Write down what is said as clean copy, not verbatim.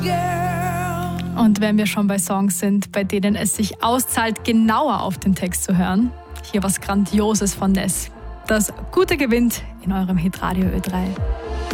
Und wenn wir schon bei Songs sind, bei denen es sich auszahlt, genauer auf den Text zu hören, hier was Grandioses von Ness. Das Gute gewinnt in eurem Hitradio Ö3.